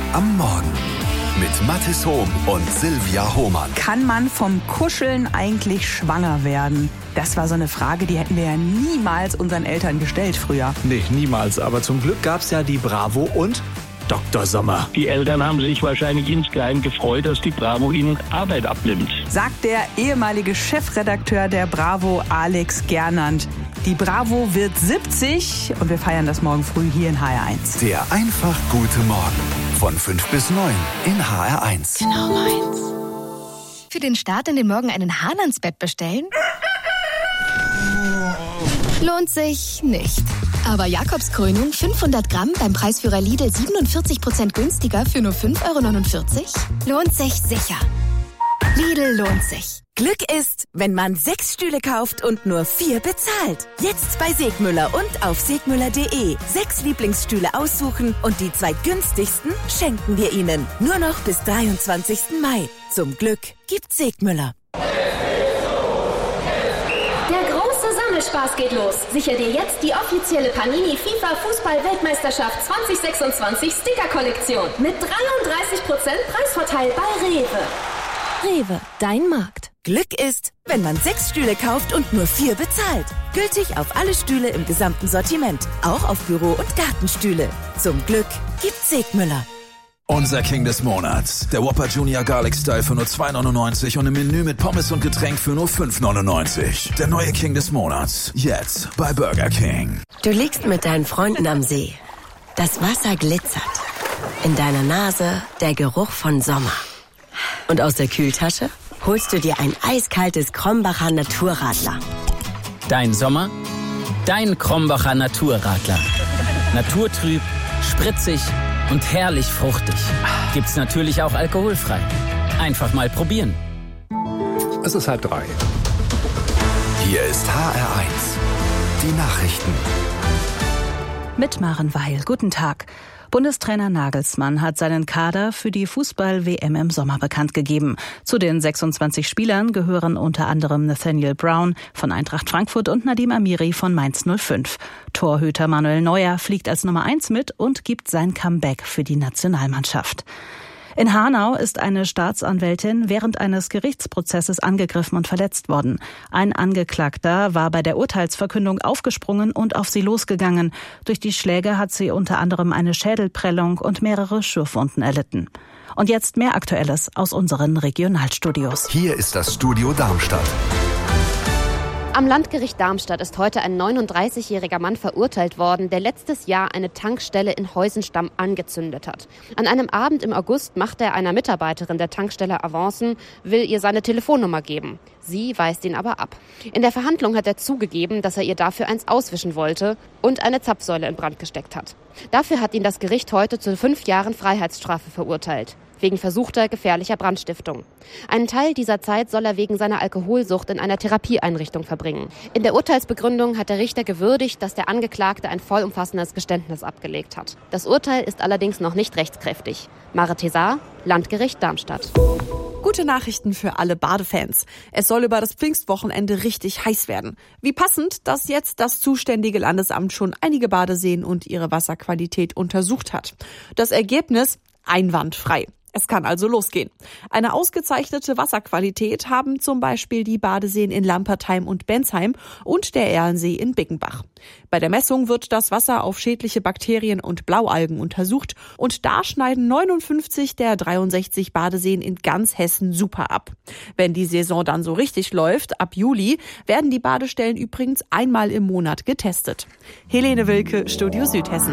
am Morgen mit Mathis Hohm und Silvia Hohmann. Kann man vom Kuscheln eigentlich schwanger werden? Das war so eine Frage, die hätten wir ja niemals unseren Eltern gestellt früher. Nee, niemals. Aber zum Glück gab's ja die Bravo und Dr. Sommer. Die Eltern haben sich wahrscheinlich insgeheim gefreut, dass die Bravo ihnen Arbeit abnimmt. Sagt der ehemalige Chefredakteur der Bravo, Alex Gernand. Die Bravo wird 70 und wir feiern das morgen früh hier in HR1. Der einfach gute Morgen von 5 bis 9 in HR1. Genau meins. Für den Start in den Morgen einen Hahn ans Bett bestellen? Lohnt sich nicht. Aber Jakobskrönung 500 Gramm beim Preisführer Lidl 47% günstiger für nur 5,49 €? Lohnt sich sicher. Lidl lohnt sich. Glück ist, wenn man 6 Stühle kauft und nur 4 bezahlt. Jetzt bei Segmüller und auf segmüller.de. 6 Lieblingsstühle aussuchen und die 2 günstigsten schenken wir Ihnen. Nur noch bis 23. Mai. Zum Glück gibt Segmüller. Spaß geht los. Sicher dir jetzt die offizielle Panini FIFA Fußball-Weltmeisterschaft 2026 Sticker-Kollektion mit 33% Preisvorteil bei Rewe. Rewe, dein Markt. Glück ist, wenn man 6 Stühle kauft und nur 4 bezahlt. Gültig auf alle Stühle im gesamten Sortiment. Auch auf Büro- und Gartenstühle. Zum Glück gibt's Segmüller. Unser King des Monats. Der Whopper Junior Garlic Style für nur 2,99 und im Menü mit Pommes und Getränk für nur 5,99. Der neue King des Monats. Jetzt bei Burger King. Du liegst mit deinen Freunden am See. Das Wasser glitzert. In deiner Nase der Geruch von Sommer. Und aus der Kühltasche holst du dir ein eiskaltes Krombacher Naturradler. Dein Sommer? Dein Krombacher Naturradler. Naturtrüb, spritzig und herrlich fruchtig. Gibt's natürlich auch alkoholfrei. Einfach mal probieren. Es ist 2:30. Hier ist HR1. Die Nachrichten. Mit Maren Weil. Guten Tag. Bundestrainer Nagelsmann hat seinen Kader für die Fußball-WM im Sommer bekannt gegeben. Zu den 26 Spielern gehören unter anderem Nathaniel Brown von Eintracht Frankfurt und Nadim Amiri von Mainz 05. Torhüter Manuel Neuer fliegt als Nummer 1 mit und gibt sein Comeback für die Nationalmannschaft. In Hanau ist eine Staatsanwältin während eines Gerichtsprozesses angegriffen und verletzt worden. Ein Angeklagter war bei der Urteilsverkündung aufgesprungen und auf sie losgegangen. Durch die Schläge hat sie unter anderem eine Schädelprellung und mehrere Schürfwunden erlitten. Und jetzt mehr Aktuelles aus unseren Regionalstudios. Hier ist das Studio Darmstadt. Am Landgericht Darmstadt ist heute ein 39-jähriger Mann verurteilt worden, der letztes Jahr eine Tankstelle in Heusenstamm angezündet hat. An einem Abend im August macht er einer Mitarbeiterin der Tankstelle Avancen, will ihr seine Telefonnummer geben. Sie weist ihn aber ab. In der Verhandlung hat er zugegeben, dass er ihr dafür eins auswischen wollte und eine Zapfsäule in Brand gesteckt hat. Dafür hat ihn das Gericht heute zu 5 Jahren Freiheitsstrafe verurteilt. Wegen versuchter gefährlicher Brandstiftung. Einen Teil dieser Zeit soll er wegen seiner Alkoholsucht in einer Therapieeinrichtung verbringen. In der Urteilsbegründung hat der Richter gewürdigt, dass der Angeklagte ein vollumfassendes Geständnis abgelegt hat. Das Urteil ist allerdings noch nicht rechtskräftig. Mare Tesar, Landgericht Darmstadt. Gute Nachrichten für alle Badefans. Es soll über das Pfingstwochenende richtig heiß werden. Wie passend, dass jetzt das zuständige Landesamt schon einige Badeseen und ihre Wasserqualität untersucht hat. Das Ergebnis: einwandfrei. Es kann also losgehen. Eine ausgezeichnete Wasserqualität haben zum Beispiel die Badeseen in Lampertheim und Bensheim und der Erlensee in Bickenbach. Bei der Messung wird das Wasser auf schädliche Bakterien und Blaualgen untersucht und da schneiden 59 der 63 Badeseen in ganz Hessen super ab. Wenn die Saison dann so richtig läuft, ab Juli, werden die Badestellen übrigens einmal im Monat getestet. Helene Wilke, Studio Südhessen.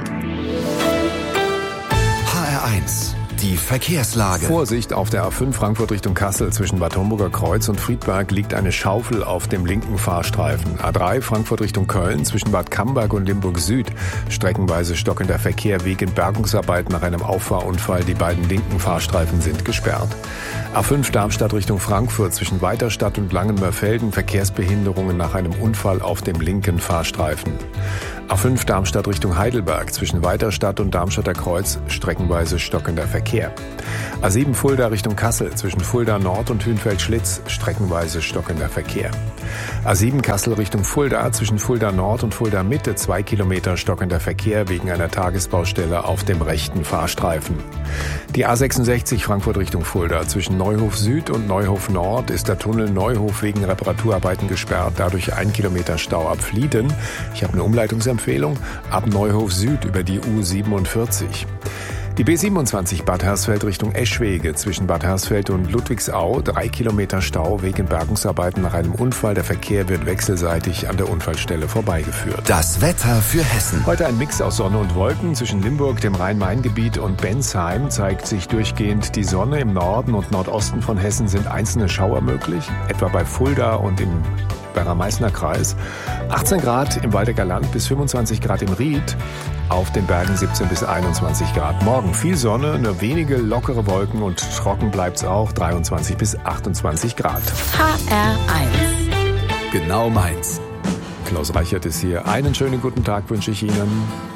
HR1. Die Verkehrslage. Vorsicht auf der A5 Frankfurt Richtung Kassel. Zwischen Bad Homburger Kreuz und Friedberg liegt eine Schaufel auf dem linken Fahrstreifen. A3 Frankfurt Richtung Köln. Zwischen Bad Camberg und Limburg Süd. Streckenweise stockender Verkehr wegen Bergungsarbeit nach einem Auffahrunfall. Die beiden linken Fahrstreifen sind gesperrt. A5 Darmstadt Richtung Frankfurt. Zwischen Weiterstadt und Langenmörfelden. Verkehrsbehinderungen nach einem Unfall auf dem linken Fahrstreifen. A5 Darmstadt Richtung Heidelberg. Zwischen Weiterstadt und Darmstadter Kreuz streckenweise stockender Verkehr. A7 Fulda Richtung Kassel. Zwischen Fulda Nord und Hünfeld-Schlitz streckenweise stockender Verkehr. A7 Kassel Richtung Fulda. Zwischen Fulda Nord und Fulda Mitte 2 Kilometer stockender Verkehr wegen einer Tagesbaustelle auf dem rechten Fahrstreifen. Die A66 Frankfurt Richtung Fulda. Zwischen Neuhof Süd und Neuhof Nord ist der Tunnel Neuhof wegen Reparaturarbeiten gesperrt. Dadurch 1 Kilometer Stau ab Flieden. Ich habe eine Umleitungsempfehlung. Ab Neuhof Süd über die U47. Die B27 Bad Hersfeld Richtung Eschwege. Zwischen Bad Hersfeld und Ludwigsau 3 Kilometer Stau wegen Bergungsarbeiten nach einem Unfall. Der Verkehr wird wechselseitig an der Unfallstelle vorbeigeführt. Das Wetter für Hessen. Heute ein Mix aus Sonne und Wolken. Zwischen Limburg, dem Rhein-Main-Gebiet und Bensheim zeigt sich durchgehend die Sonne. Im Norden und Nordosten von Hessen sind einzelne Schauer möglich, etwa bei Fulda und im Werra-Meißner Kreis. 18 Grad im Waldecker Land bis 25 Grad im Ried. Auf den Bergen 17 bis 21 Grad. Morgen viel Sonne, nur wenige lockere Wolken und trocken bleibt's auch. 23 bis 28 Grad. HR1. Genau meins. Klaus Reichert ist hier. Einen schönen guten Tag wünsche ich Ihnen.